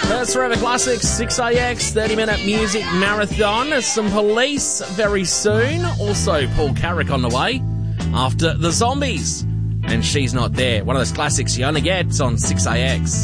That's Forever Classics, 6AX, 30-minute music marathon. Some Police very soon. Also, Paul Carrick on the way after The Zombies. And She's Not There. One of those classics you only get on 6AX.